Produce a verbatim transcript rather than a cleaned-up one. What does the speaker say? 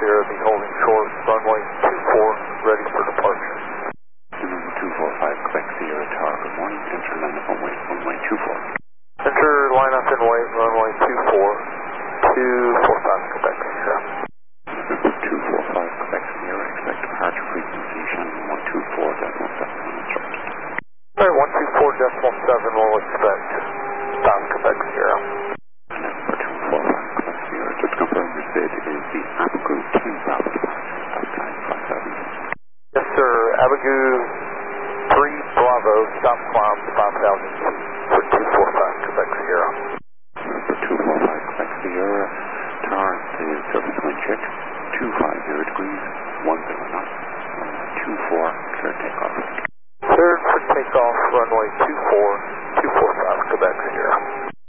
Sierra, be holding short, runway two four, ready for departure. Number two four five, Quebec Sierra Tower, good morning. Enter line up and wait, runway two four. Enter line up and wait, runway two four, two four five, Quebec Sierra. Number two four five, Quebec Sierra, expect departure frequency, Shannon one two four, decimal seven, instructed. Alright, one two four decimal seven, we'll expect bound Quebec Sierra.